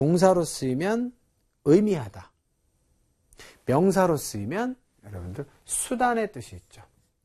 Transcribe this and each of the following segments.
동사로 쓰이면 의미하다. 명사로 쓰이면 여러분들 수단의 뜻이 있죠.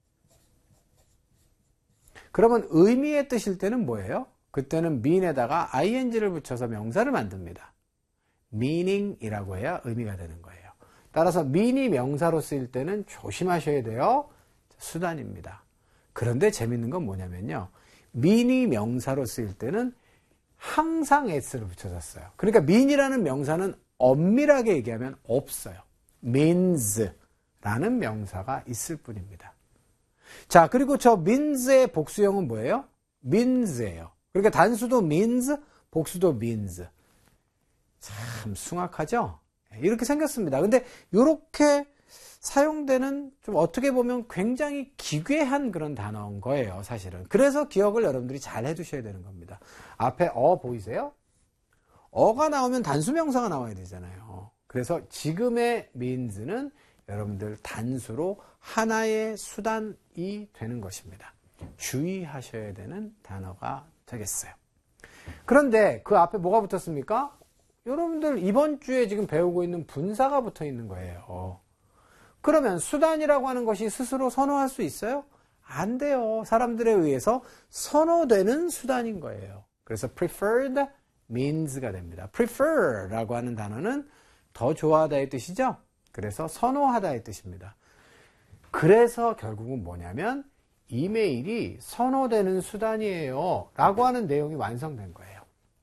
그러면 의미의 뜻일 때는 뭐예요? 그때는 mean에다가 ing를 붙여서 명사를 만듭니다. meaning이라고 해야 의미가 되는 거예요. 따라서 mean이 명사로 쓰일 때는 조심하셔야 돼요. 수단입니다. 그런데 재밌는 건 뭐냐면요. mean이 명사로 쓰일 때는 항상 s를 붙여서 써요. 그러니까 mean이라는 명사는 엄밀하게 얘기하면 없어요. means라는 명사가 있을 뿐입니다. 자, 그리고 저 means의 복수형은 뭐예요? means예요. 그러니까 단수도 means, 복수도 means. 참 숭악하죠? 이렇게 생겼습니다. 근데 이렇게 사용되는 좀 어떻게 보면 굉장히 기괴한 그런 단어인 거예요, 사실은. 그래서 기억을 여러분들이 잘 해두셔야 되는 겁니다. 앞에 보이세요? 어가 나오면 단수명사가 나와야 되잖아요. 그래서 지금의 means는 여러분들 단수로 하나의 수단이 되는 것입니다. 주의하셔야 되는 단어가 되겠어요. 그런데 그 앞에 뭐가 붙었습니까? 여러분들 이번 주에 지금 배우고 있는 분사가 붙어 있는 거예요. 그러면 수단이라고 하는 것이 스스로 선호할 수 있어요? 안 돼요. 사람들에 의해서 선호되는 수단인 거예요. 그래서 preferred means가 됩니다. prefer라고 하는 단어는 더 좋아하다의 뜻이죠. 그래서 선호하다의 뜻입니다. 그래서 결국은 뭐냐면 이메일이 선호되는 수단이에요 라고 하는 내용이 완성된 거예요.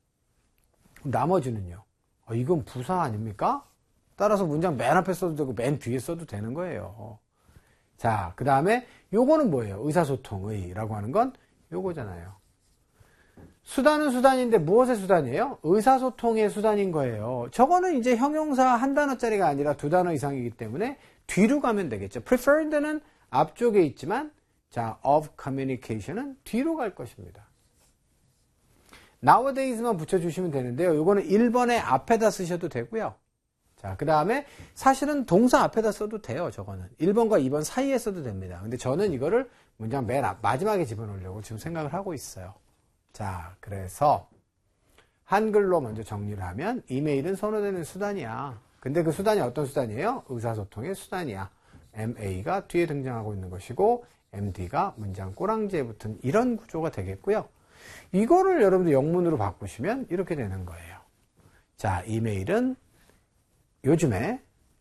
나머지는요. 이건 부사 아닙니까? 따라서 문장 맨 앞에 써도 되고 맨 뒤에 써도 되는 거예요. 자, 그 다음에 요거는 뭐예요? 의사소통의 라고 하는 건 요거잖아요. 수단은 수단인데 무엇의 수단이에요? 의사소통의 수단인 거예요. 저거는 이제 형용사 한 단어짜리가 아니라 두 단어 이상이기 때문에 뒤로 가면 되겠죠. preferred는 앞쪽에 있지만 자, of communication은 뒤로 갈 것입니다. nowadays만 붙여주시면 되는데요. 이거는 1번의 앞에다 쓰셔도 되고요. 자, 그 다음에 사실은 동사 앞에다 써도 돼요. 저거는 1번과 2번 사이에 써도 됩니다. 근데 저는 이거를 문장 맨 마지막에 집어넣으려고 지금 생각을 하고 있어요. 자, 그래서 한글로 먼저 정리를 하면 이메일은 선호되는 수단이야. 근데 그 수단이 어떤 수단이에요? 의사소통의 수단이야. MA가 뒤에 등장하고 있는 것이고 MD가 문장 꼬랑지에 붙은 이런 구조가 되겠고요. 이거를 여러분들 영문으로 바꾸시면 이렇게 되는 거예요. 자, 이메일은 요즘에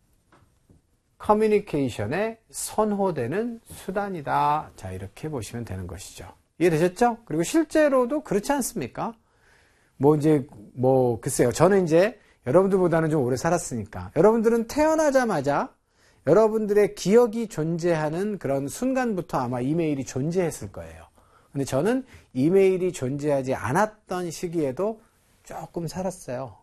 커뮤니케이션에 선호되는 수단이다. 자, 이렇게 보시면 되는 것이죠. 이해되셨죠? 그리고 실제로도 그렇지 않습니까? 글쎄요. 저는 이제 여러분들보다는 좀 오래 살았으니까. 여러분들은 태어나자마자 여러분들의 기억이 존재하는 그런 순간부터 아마 이메일이 존재했을 거예요. 근데 저는 이메일이 존재하지 않았던 시기에도 조금 살았어요.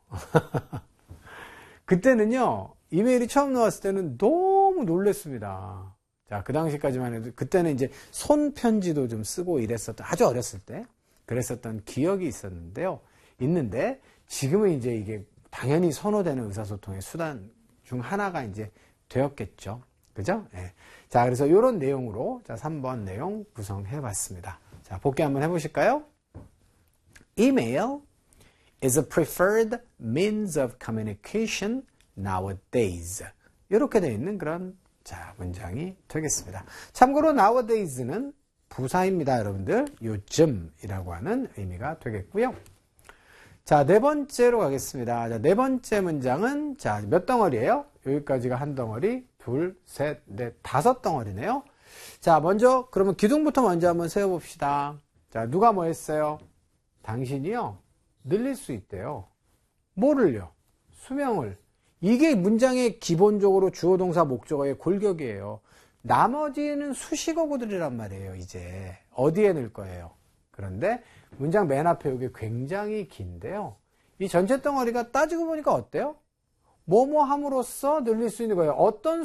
그때는요, 이메일이 처음 나왔을 때는 너무 놀랐습니다. 자, 그 당시까지만 해도, 그때는 이제 손편지도 좀 쓰고 이랬었던, 아주 어렸을 때, 그랬었던 기억이 있는데, 지금은 이제 이게 당연히 선호되는 의사소통의 수단 중 하나가 이제 되었겠죠. 그죠? 네. 자, 그래서 이런 내용으로, 자, 3번 내용 구성해 봤습니다. 자, 복귀 한번 해보실까요? Email is a preferred means of communication nowadays. 이렇게 되어 있는 그런 자, 문장이 되겠습니다. 참고로 nowadays는 부사입니다, 여러분들. 요즘이라고 하는 의미가 되겠고요. 자, 네 번째로 가겠습니다. 자, 네 번째 문장은 자, 몇 덩어리예요? 여기까지가 한 덩어리, 둘, 셋, 넷, 다섯 덩어리네요. 자, 먼저 그러면 기둥부터 먼저 한번 세워봅시다. 자, 누가 뭐 했어요? 당신이요. 늘릴 수 있대요. 뭐를요? 수명을. 이게 문장의 기본적으로 주어 동사 목적어의 골격이에요. 나머지는 수식어구들이란 말이에요. 이제 어디에 넣을 거예요? 그런데 문장 맨 앞에 이게 굉장히 긴데요. 이 전체 덩어리가 따지고 보니까 어때요? 뭐뭐 함으로써 늘릴 수 있는 거예요. 어떤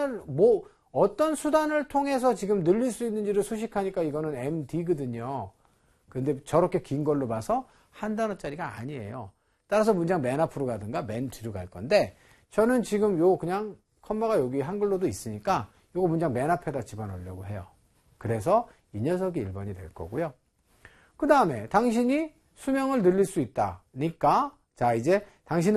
수단을 통해서 지금 늘릴 수 있는지를 수식하니까 이거는 MD거든요. 근데 저렇게 긴 걸로 봐서 한 단어짜리가 아니에요. 따라서 문장 맨 앞으로 가든가 맨 뒤로 갈 건데, 저는 지금 그냥 컴마가 여기 한글로도 있으니까 요거 문장 맨 앞에다 집어넣으려고 해요. 그래서 이 녀석이 1번이 될 거고요. 그 다음에 당신이 수명을 늘릴 수 있다니까, 자, 이제 당신은